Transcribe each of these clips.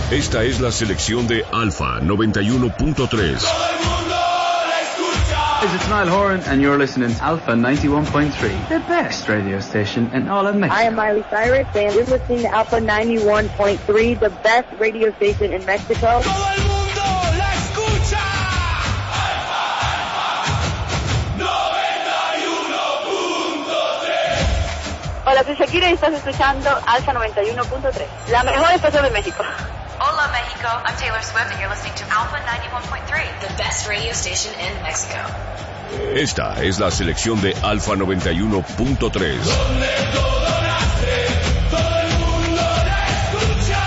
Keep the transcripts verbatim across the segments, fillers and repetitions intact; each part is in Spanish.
Esta es la selección de Alfa noventa y uno punto tres. It's Niall Horan and you're listening to Alpha ninety-one point three, the best radio station in all of Mexico. I am Miley Cyrus and you're listening to Alpha ninety-one point three, the best radio station in Mexico. ¡Todo el mundo la escucha! Alpha, Alpha, noventa y uno punto tres. Hola, soy Shakira y estás escuchando Alpha noventa y uno punto tres, la mejor estación de México. Hola Mexico, I'm Taylor Swift and you're listening to Alpha ninety-one point three, the best radio station in Mexico. Esta es la selección de Alfa noventa y uno punto tres. Donde todo nace, todo el mundo la escucha.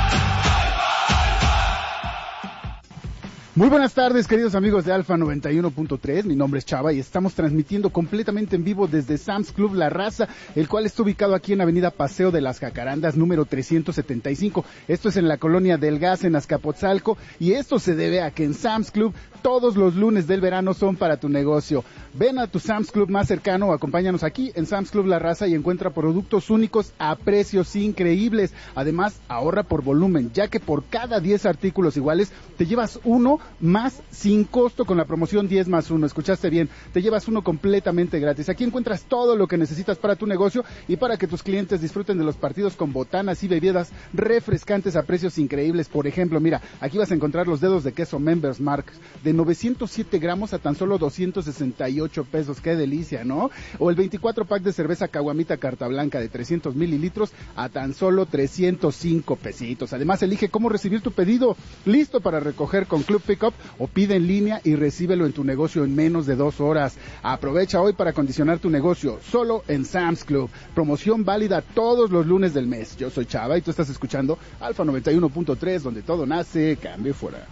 Muy buenas tardes, queridos amigos de Alfa noventa y uno punto tres, mi nombre es Chava y estamos transmitiendo completamente en vivo desde Sam's Club La Raza, el cual está ubicado aquí en Avenida Paseo de las Jacarandas, número trescientos setenta y cinco. Esto es en la colonia del Gas, en Azcapotzalco, y esto se debe a que en Sam's Club todos los lunes del verano son para tu negocio. Ven a tu Sam's Club más cercano o acompáñanos aquí en Sam's Club La Raza y encuentra productos únicos a precios increíbles. Además, ahorra por volumen, ya que por cada diez artículos iguales te llevas uno más sin costo con la promoción diez más uno. Escuchaste bien, te llevas uno completamente gratis. Aquí encuentras todo lo que necesitas para tu negocio y para que tus clientes disfruten de los partidos con botanas y bebidas refrescantes a precios increíbles. Por ejemplo, mira, aquí vas a encontrar los dedos de queso Members Mark de novecientos siete gramos a tan solo doscientos sesenta y ocho pesos. Qué delicia, ¿no? O el veinticuatro pack de cerveza Caguamita Carta Blanca de trescientos mililitros a tan solo trescientos cinco pesitos. Además, elige cómo recibir tu pedido. Listo para recoger con Club Pickup o pide en línea y recíbelo en tu negocio en menos de dos horas. Aprovecha hoy para acondicionar tu negocio solo en Sam's Club. Promoción válida todos los lunes del mes. Yo soy Chava y tú estás escuchando Alfa noventa y uno punto tres, donde todo nace, cambio fuera.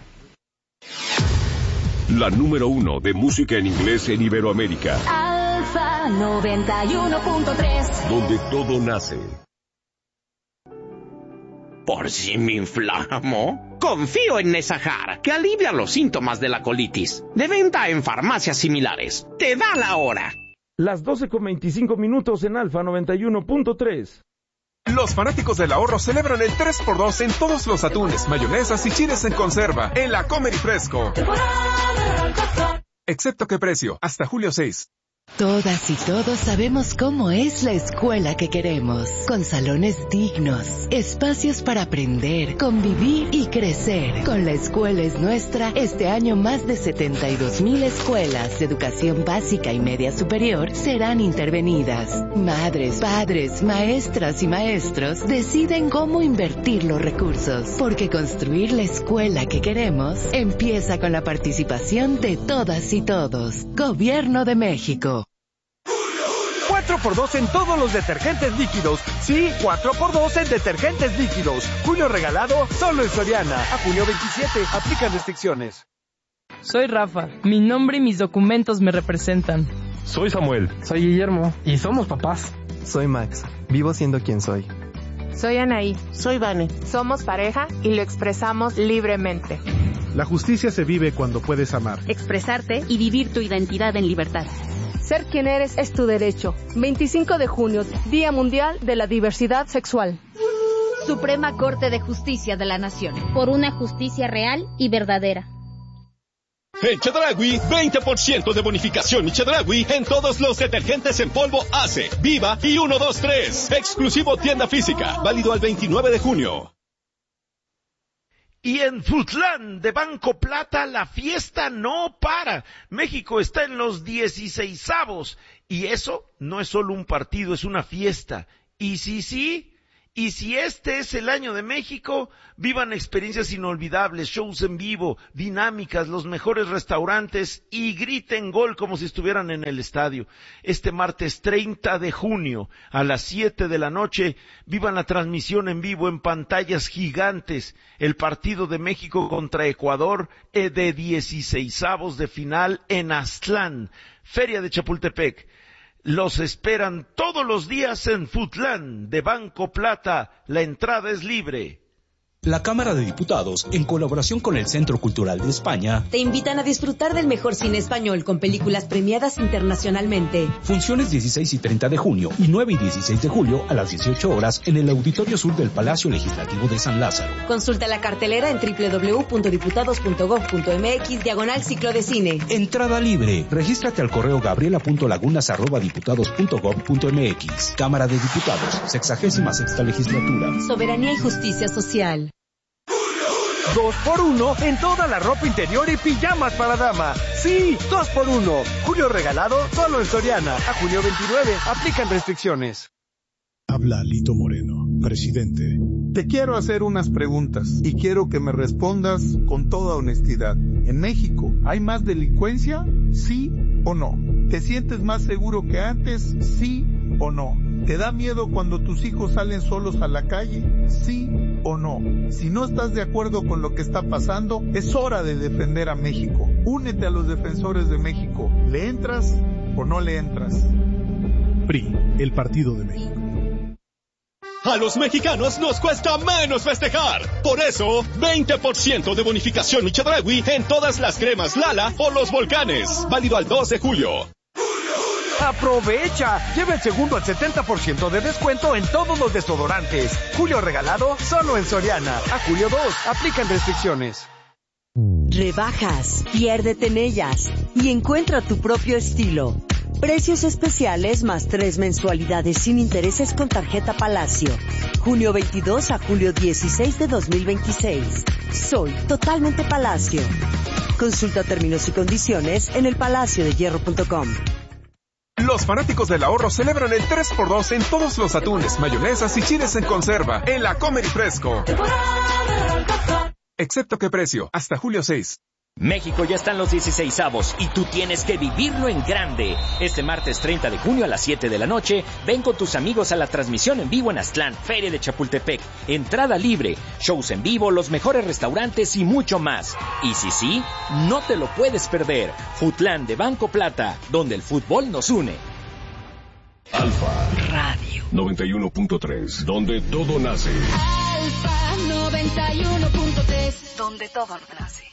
La número uno de música en inglés en Iberoamérica. Alfa noventa y uno punto tres. Donde todo nace. ¿Por si me inflamo? Confío en Nesajar, que alivia los síntomas de la colitis. De venta en farmacias similares. Te da la hora. Las doce con veinticinco minutos en Alfa noventa y uno punto tres. Los fanáticos del ahorro celebran el tres por dos en todos los atunes, mayonesas y chiles en conserva en la Comer y Fresco. Excepto qué precio, hasta julio seis. Todas y todos sabemos cómo es la escuela que queremos, con salones dignos, espacios para aprender, convivir y crecer. Con La Escuela es Nuestra, este año más de setenta y dos mil escuelas de educación básica y media superior serán intervenidas. Madres, padres, maestras y maestros deciden cómo invertir los recursos, porque construir la escuela que queremos empieza con la participación de todas y todos. Gobierno de México. cuatro por dos en todos los detergentes líquidos. Sí, cuatro por dos en detergentes líquidos. Julio regalado solo en Soriana. A junio veintisiete, aplican restricciones. Soy Rafa. Mi nombre y mis documentos me representan. Soy Samuel. Soy Guillermo. Y somos papás. Soy Max. Vivo siendo quien soy. Soy Anaí. Soy Vane. Somos pareja y lo expresamos libremente. La justicia se vive cuando puedes amar, expresarte y vivir tu identidad en libertad. Ser quien eres es tu derecho. veinticinco de junio, Día Mundial de la Diversidad Sexual. Suprema Corte de Justicia de la Nación. Por una justicia real y verdadera. En Chedraui, veinte por ciento de bonificación y Chedraui en todos los detergentes en polvo Ace, Viva y uno dos tres. Exclusivo tienda física. Válido al veintinueve de junio. Y en Futlán de Banco Plata la fiesta no para. México está en los dieciseisavos. Y eso no es solo un partido, es una fiesta. Y sí, sí, y si este es el año de México, vivan experiencias inolvidables, shows en vivo, dinámicas, los mejores restaurantes y griten gol como si estuvieran en el estadio. Este martes treinta de junio a las siete de la noche, vivan la transmisión en vivo en pantallas gigantes, el partido de México contra Ecuador de dieciseisavos de final en Aztlán, Feria de Chapultepec. Los esperan todos los días en Futlán de Banco Plata. La entrada es libre. La Cámara de Diputados, en colaboración con el Centro Cultural de España, te invitan a disfrutar del mejor cine español con películas premiadas internacionalmente. Funciones dieciséis y treinta de junio y nueve y dieciséis de julio a las dieciocho horas en el Auditorio Sur del Palacio Legislativo de San Lázaro. Consulta la cartelera en doble u doble u doble u punto diputados punto gob punto eme equis diagonal ciclo de cine. Entrada libre. Regístrate al correo gabriela punto lagunas arroba diputados punto gob punto eme equis. Cámara de Diputados, sexagésima sexta legislatura. Soberanía y justicia social. Dos por uno en toda la ropa interior y pijamas para dama. Sí, dos por uno. Julio regalado solo en Soriana. A junio veintinueve. Aplican restricciones. Habla Lito Moreno, presidente. Te quiero hacer unas preguntas y quiero que me respondas con toda honestidad. ¿En México hay más delincuencia? ¿Sí o no? ¿Te sientes más seguro que antes? ¿Sí o no? ¿Te da miedo cuando tus hijos salen solos a la calle? ¿Sí o no? Si no estás de acuerdo con lo que está pasando, es hora de defender a México. Únete a los defensores de México. ¿Le entras o no le entras? P R I, el Partido de México. A los mexicanos nos cuesta menos festejar. Por eso, veinte por ciento de bonificación y Chedraui en todas las cremas Lala o los volcanes. Válido al dos de julio. ¡Aprovecha! Lleva el segundo al setenta por ciento de descuento en todos los desodorantes. Julio regalado solo en Soriana. A julio dos. Aplican restricciones. Rebajas, piérdete en ellas y encuentra tu propio estilo. Precios especiales más tres mensualidades sin intereses con tarjeta Palacio. Junio veintidós a julio dieciséis de dos mil veintiséis. Soy totalmente Palacio. Consulta términos y condiciones en el palacio de hierro punto com. Los fanáticos del ahorro celebran el tres por dos en todos los atunes, mayonesas y chiles en conserva en la Comer y Fresco. Excepto que precio, hasta julio seis. México ya están los dieciseisavos y tú tienes que vivirlo en grande. Este martes treinta de junio a las siete de la noche, ven con tus amigos a la transmisión en vivo en Aztlán, Feria de Chapultepec. Entrada libre, shows en vivo, los mejores restaurantes y mucho más. Y si sí, no te lo puedes perder. Futlán de Banco Plata, donde el fútbol nos une. Alfa Radio noventa y uno punto tres, donde todo nace. Alfa noventa y uno punto tres, donde todo nace.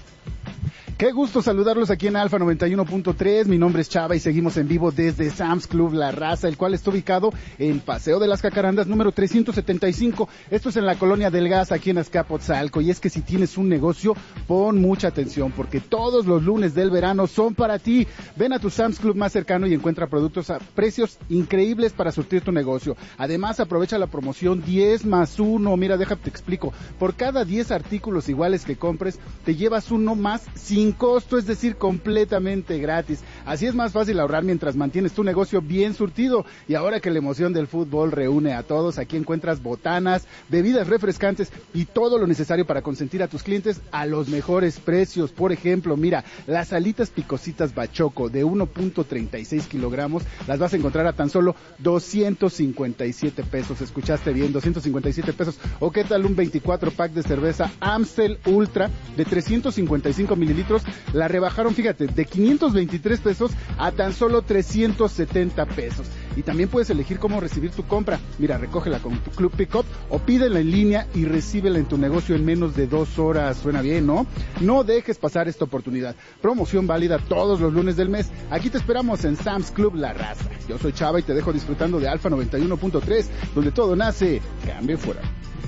Qué gusto saludarlos aquí en Alfa noventa y uno punto tres. Mi nombre es Chava y seguimos en vivo desde Sam's Club La Raza, el cual está ubicado en Paseo de las Jacarandas número trescientos setenta y cinco. Esto es en la Colonia del Gas, aquí en Azcapotzalco. Y es que si tienes un negocio, pon mucha atención, porque todos los lunes del verano son para ti. Ven a tu Sam's Club más cercano y encuentra productos a precios increíbles para surtir tu negocio. Además, aprovecha la promoción diez más uno. Mira, déjate te explico. Por cada diez artículos iguales que compres, te llevas uno más sin costo, es decir, completamente gratis. Así es más fácil ahorrar mientras mantienes tu negocio bien surtido. Y ahora que la emoción del fútbol reúne a todos, aquí encuentras botanas, bebidas refrescantes y todo lo necesario para consentir a tus clientes a los mejores precios. Por ejemplo, mira, las alitas picositas Bachoco de uno punto treinta y seis kilogramos las vas a encontrar a tan solo doscientos cincuenta y siete pesos. ¿Escuchaste bien? doscientos cincuenta y siete pesos. ¿O qué tal un veinticuatro pack de cerveza Amstel Ultra de trescientos cincuenta y cinco mililitros? La rebajaron, fíjate, de quinientos veintitrés pesos a tan solo trescientos setenta pesos. Y también puedes elegir cómo recibir tu compra. Mira, recógela con tu Club Pickup o pídela en línea y recíbela en tu negocio en menos de dos horas. Suena bien, ¿no? No dejes pasar esta oportunidad. Promoción válida todos los lunes del mes. Aquí te esperamos en Sam's Club La Raza. Yo soy Chava y te dejo disfrutando de Alfa noventa y uno punto tres, donde todo nace, cambio fuera.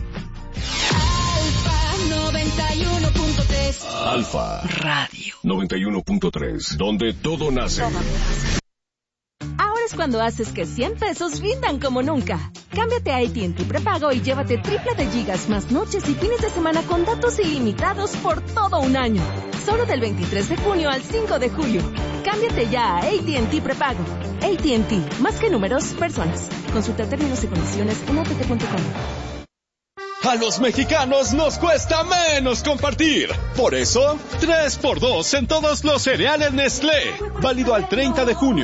noventa y uno punto tres Alfa Radio noventa y uno punto tres, donde todo nace. Ahora es cuando haces que cien pesos rindan como nunca. Cámbiate a A T and T Prepago y llévate triple de gigas más noches y fines de semana con datos ilimitados por todo un año. Solo del veintitrés de junio al cinco de julio. Cámbiate ya a A T and T Prepago. A T and T, más que números, personas. Consulta términos y condiciones en a t t punto com. A los mexicanos nos cuesta menos compartir. Por eso, tres por dos en todos los cereales Nestlé. Válido al treinta de junio.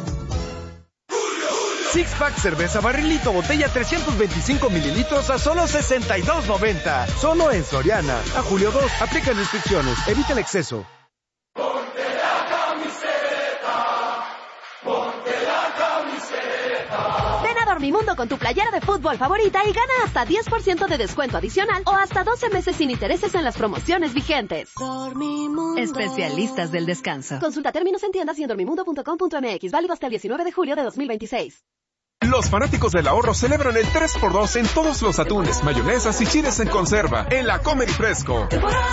Six Pack cerveza barrilito botella trescientos veinticinco mililitros a solo sesenta y dos noventa. Solo en Soriana. A julio dos. Aplican restricciones. Evita el exceso. Ponte la camiseta. Ponte la camiseta. Ven a Dormimundo con tu playera de fútbol favorita y gana hasta diez por ciento de descuento adicional o hasta doce meses sin intereses en las promociones vigentes. Dormimundo. Especialistas del descanso. Consulta términos en tiendas y en dormimundo punto com punto m x. Válido hasta el diecinueve de julio de dos mil veintiséis. Los fanáticos del ahorro celebran el tres por dos en todos los atunes, mayonesas y chiles en conserva en la Comer y Fresco.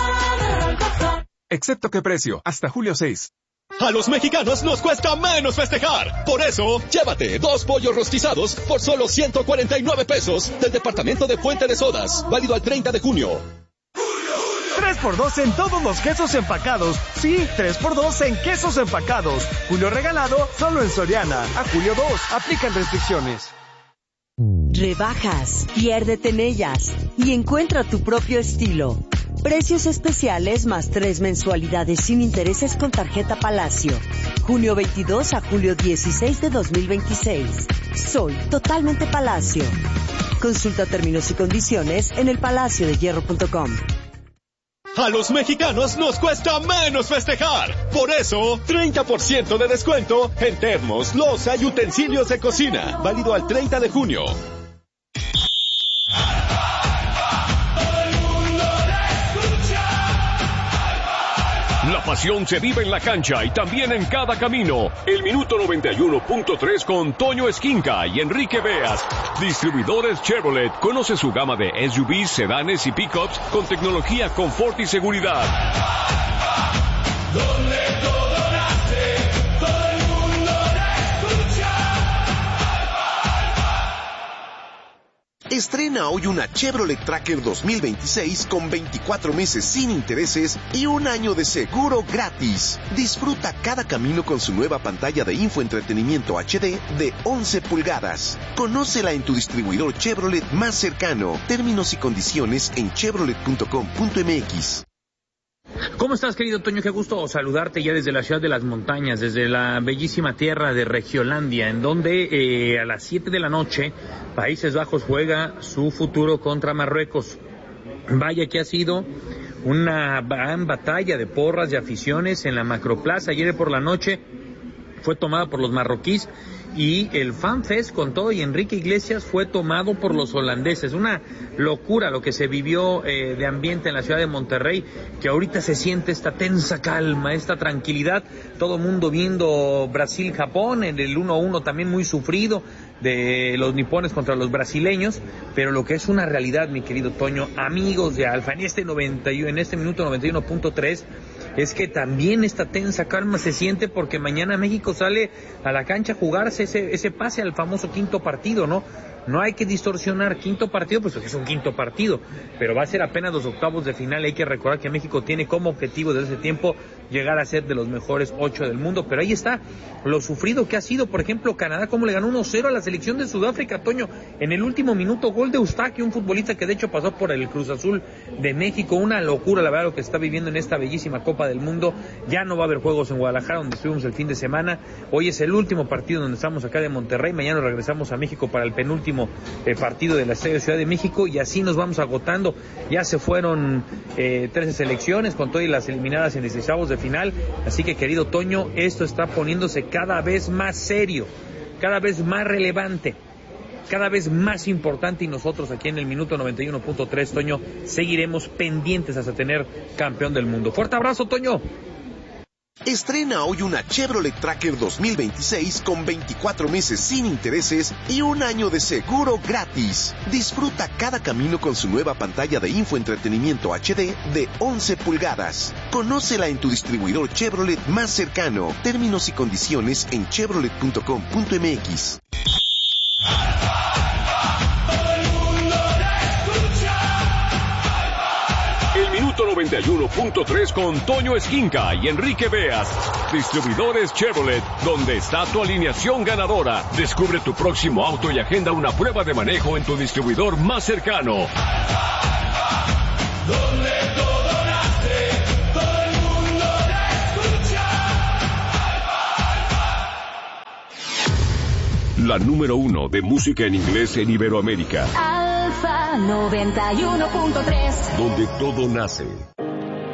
Excepto que precio, hasta julio seis. A los mexicanos nos cuesta menos festejar. Por eso, llévate dos pollos rostizados por solo ciento cuarenta y nueve pesos del departamento de Fuente de Sodas. Válido al treinta de junio. tres por dos en todos los quesos empacados. Sí, tres por dos en quesos empacados. Julio regalado solo en Soriana. A julio dos. Aplican restricciones. Rebajas, piérdete en ellas y encuentra tu propio estilo. Precios especiales más tres mensualidades sin intereses con tarjeta Palacio. junio veintidós a julio dieciséis de dos mil veintiséis. Soy totalmente Palacio. Consulta términos y condiciones en el palacio de hierro punto com. A los mexicanos nos cuesta menos festejar. Por eso, treinta por ciento de descuento en termos, loza y utensilios de cocina. Válido al treinta de junio. La pasión se vive en la cancha y también en cada camino. El minuto noventa y uno punto tres con Toño Esquinca y Enrique Beas. Distribuidores Chevrolet. Conoce su gama de S U Vs, sedanes y pickups con tecnología, confort y seguridad. Donde todo nace, todo el mundo te escucha. Estrena hoy una Chevrolet Tracker dos mil veintiséis con veinticuatro meses sin intereses y un año de seguro gratis. Disfruta cada camino con su nueva pantalla de infoentretenimiento H D de once pulgadas. Conócela en tu distribuidor Chevrolet más cercano. Términos y condiciones en chevrolet punto com punto m x. ¿Cómo estás, querido Toño? Qué gusto saludarte ya desde la ciudad de las montañas, desde la bellísima tierra de Regiolandia, en donde eh, a las siete de la noche Países Bajos juega su futuro contra Marruecos. Vaya que ha sido una gran batalla de porras y aficiones en la Macroplaza. Ayer por la noche fue tomada por los marroquíes y el FanFest con todo y Enrique Iglesias fue tomado por los holandeses. Una locura lo que se vivió eh, de ambiente en la ciudad de Monterrey, que ahorita se siente esta tensa calma, esta tranquilidad, todo mundo viendo Brasil-Japón, en el uno a uno también muy sufrido de los nipones contra los brasileños, pero lo que es una realidad, mi querido Toño, amigos de Alfa, en este noventa y uno, en este minuto noventa y uno punto tres, es que también esta tensa calma se siente porque mañana México sale a la cancha a jugarse ese, ese pase al famoso quinto partido, ¿no? No hay que distorsionar, quinto partido, pues es un quinto partido, pero va a ser apenas los octavos de final. Hay que recordar que México tiene como objetivo desde ese tiempo llegar a ser de los mejores ocho del mundo, pero ahí está lo sufrido que ha sido, por ejemplo, Canadá, como le ganó uno cero a la selección de Sudáfrica, Toño, en el último minuto, gol de Eustaquio, un futbolista que de hecho pasó por el Cruz Azul de México. Una locura, la verdad, lo que está viviendo en esta bellísima Copa del Mundo. Ya no va a haber juegos en Guadalajara, donde estuvimos el fin de semana. Hoy es el último partido donde estamos acá de Monterrey, mañana regresamos a México para el penúltimo eh, partido de la Estadio Ciudad de México, y así nos vamos agotando. Ya se fueron eh, trece selecciones, con todas las eliminadas en dieciséis de final, así que, querido Toño, esto está poniéndose cada vez más serio, cada vez más relevante, cada vez más importante, y nosotros aquí en el minuto noventa y uno punto tres, Toño, seguiremos pendientes hasta tener campeón del mundo. Fuerte abrazo, Toño. Estrena hoy una Chevrolet Tracker dos mil veintiséis con veinticuatro meses sin intereses y un año de seguro gratis. Disfruta cada camino con su nueva pantalla de infoentretenimiento H D de once pulgadas. Conócela en tu distribuidor Chevrolet más cercano. Términos y condiciones en chevrolet punto com punto m x. Minuto noventa y uno punto tres con Toño Esquinca y Enrique Beas. Distribuidores Chevrolet, donde está tu alineación ganadora. Descubre tu próximo auto y agenda una prueba de manejo en tu distribuidor más cercano. Donde todo nace, todo el mundo te escucha. La número uno de música en inglés en Iberoamérica. Alfa noventa y uno punto tres. Donde todo nace.